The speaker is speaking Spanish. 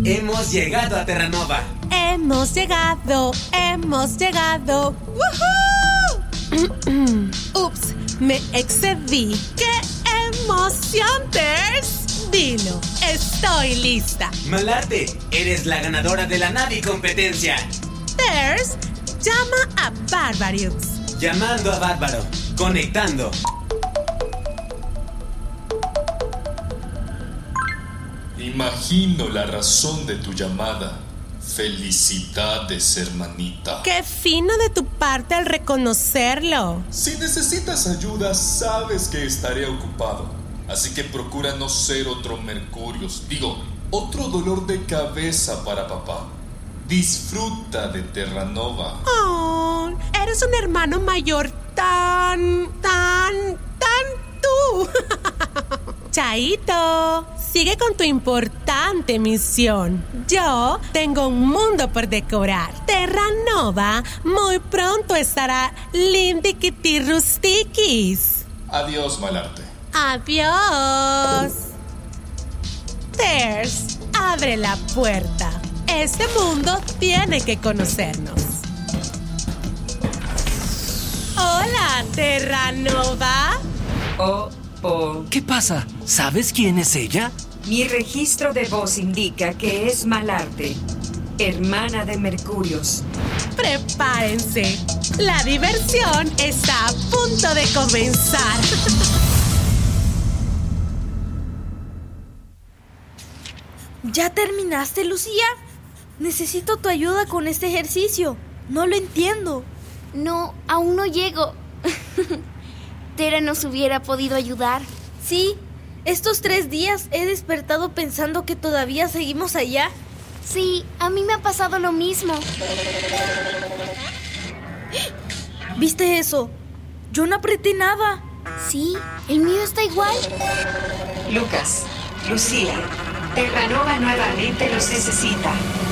Hemos llegado a Terranova. Hemos llegado. ¡Woohoo! Ups, me excedí. ¡Qué emoción, Ters! Dilo, estoy lista. Malarte, eres la ganadora de la Navi competencia. Ters, llama a Barbarius. Llamando a Bárbaro. Conectando. Imagino la razón de tu llamada. Felicidades, hermanita. ¡Qué fino de tu parte al reconocerlo! Si necesitas ayuda, sabes que estaré ocupado. Así que procura no ser otro Mercurius. Otro dolor de cabeza para papá. Disfruta de Terranova. Oh, eres un hermano mayor tan tú. Chaito, sigue con tu importante misión. Yo tengo un mundo por decorar. Terranova muy pronto estará lindiquitirrustiquis. Adiós, Malarte. Adiós. Ters, abre la puerta. Este mundo tiene que conocernos. Hola, Terranova. Oh. ¿Qué pasa? ¿Sabes quién es ella? Mi registro de voz indica que es Malarte, hermana de Mercurius. Prepárense. La diversión está a punto de comenzar. ¿Ya terminaste, Lucía? Necesito tu ayuda con este ejercicio. No lo entiendo. No, aún no llego. Tera nos hubiera podido ayudar. Sí, estos 3 días he despertado pensando que todavía seguimos allá. Sí, a mí me ha pasado lo mismo. ¿Viste eso? Yo no apreté nada. Sí, el mío está igual. Lucas, Lucía, Terranova nuevamente los necesita.